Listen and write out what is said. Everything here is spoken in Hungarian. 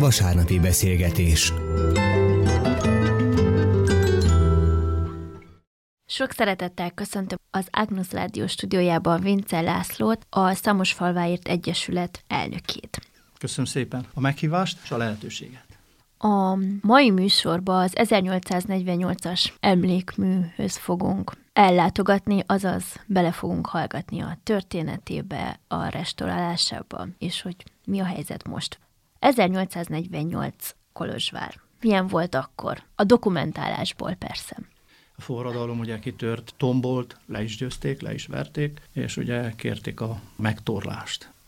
vasárnapi beszélgetés. Sok szeretettel köszöntöm az Agnus Rádió stúdiójában Vince Lászlót, a Szamosfalváért Egyesület elnökét. Köszönöm szépen a meghívást és a lehetőséget. A mai műsorban az 1848-as emlékműhöz fogunk ellátogatni, azaz bele fogunk hallgatni a történetébe, a restaurálásába, és hogy mi a helyzet most. 1848 Kolozsvár. Milyen volt akkor? A dokumentálásból persze. A forradalom ugye kitört, tombolt, le is győzték, le is verték, és ugye kérték a megtorlást.